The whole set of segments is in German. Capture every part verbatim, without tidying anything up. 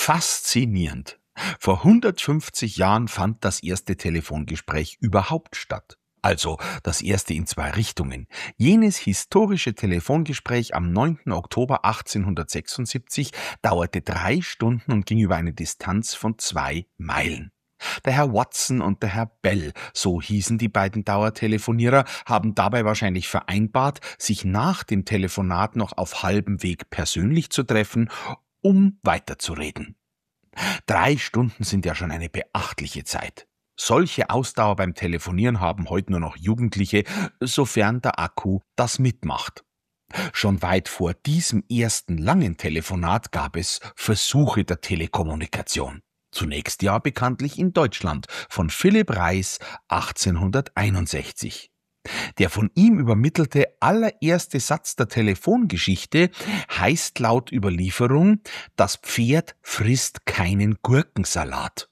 Faszinierend. Vor hundertfünfzig Jahren fand das erste Telefongespräch überhaupt statt. Also das erste in zwei Richtungen. Jenes historische Telefongespräch am neunten Oktober achtzehnhundertsechsundsiebzig dauerte drei Stunden und ging über eine Distanz von zwei Meilen. Der Herr Watson und der Herr Bell, so hießen die beiden Dauertelefonierer, haben dabei wahrscheinlich vereinbart, sich nach dem Telefonat noch auf halbem Weg persönlich zu treffen, um weiterzureden. Drei Stunden sind ja schon eine beachtliche Zeit. Solche Ausdauer beim Telefonieren haben heute nur noch Jugendliche, sofern der Akku das mitmacht. Schon weit vor diesem ersten langen Telefonat gab es Versuche der Telekommunikation. Zunächst ja bekanntlich in Deutschland von Philipp Reis achtzehnhunderteinundsechzig. Der von ihm übermittelte allererste Satz der Telefongeschichte heißt laut Überlieferung: Das Pferd frisst keinen Gurkensalat.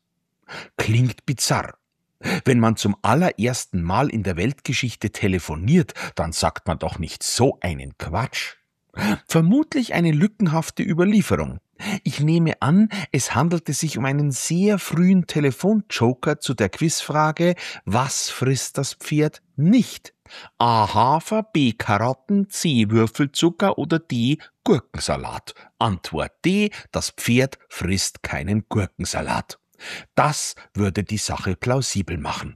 Klingt bizarr. Wenn man zum allerersten Mal in der Weltgeschichte telefoniert, dann sagt man doch nicht so einen Quatsch. Vermutlich eine lückenhafte Überlieferung. Ich nehme an, es handelte sich um einen sehr frühen Telefonjoker zu der Quizfrage: Was frisst das Pferd nicht? A. Hafer, B. Karotten, C. Würfelzucker oder D. Gurkensalat. Antwort D. Das Pferd frisst keinen Gurkensalat. Das würde die Sache plausibel machen.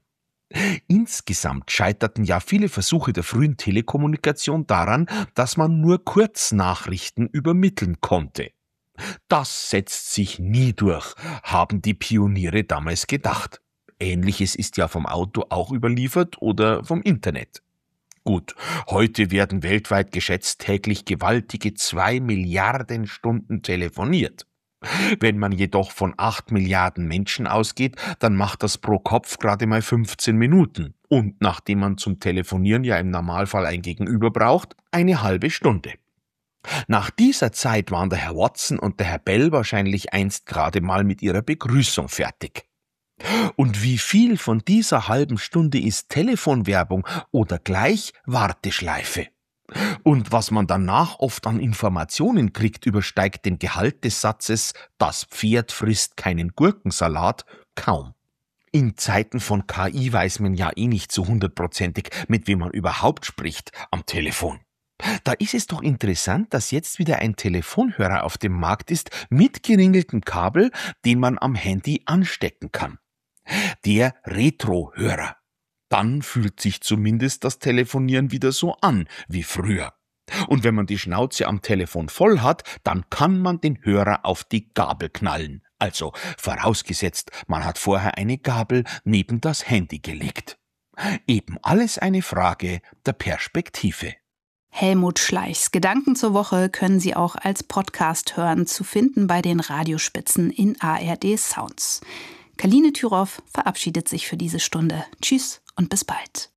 Insgesamt scheiterten ja viele Versuche der frühen Telekommunikation daran, dass man nur Kurznachrichten übermitteln konnte. Das setzt sich nie durch, haben die Pioniere damals gedacht. Ähnliches ist ja vom Auto auch überliefert oder vom Internet. Gut, heute werden weltweit geschätzt täglich gewaltige zwei Milliarden Stunden telefoniert. Wenn man jedoch von acht Milliarden Menschen ausgeht, dann macht das pro Kopf gerade mal fünfzehn Minuten. Und nachdem man zum Telefonieren ja im Normalfall ein Gegenüber braucht, eine halbe Stunde. Nach dieser Zeit waren der Herr Watson und der Herr Bell wahrscheinlich einst gerade mal mit ihrer Begrüßung fertig. Und wie viel von dieser halben Stunde ist Telefonwerbung oder gleich Warteschleife? Und was man danach oft an Informationen kriegt, übersteigt den Gehalt des Satzes „Das Pferd frisst keinen Gurkensalat" kaum. In Zeiten von K I weiß man ja eh nicht so hundertprozentig, mit wem man überhaupt spricht am Telefon. Da ist es doch interessant, dass jetzt wieder ein Telefonhörer auf dem Markt ist mit geringeltem Kabel, den man am Handy anstecken kann. Der Retro-Hörer. Dann fühlt sich zumindest das Telefonieren wieder so an wie früher. Und wenn man die Schnauze am Telefon voll hat, dann kann man den Hörer auf die Gabel knallen. Also vorausgesetzt, man hat vorher eine Gabel neben das Handy gelegt. Eben alles eine Frage der Perspektive. Helmut Schleichs Gedanken zur Woche können Sie auch als Podcast hören, zu finden bei den Radiospitzen in A R D Sounds. Kaline Thüroff verabschiedet sich für diese Stunde. Tschüss und bis bald.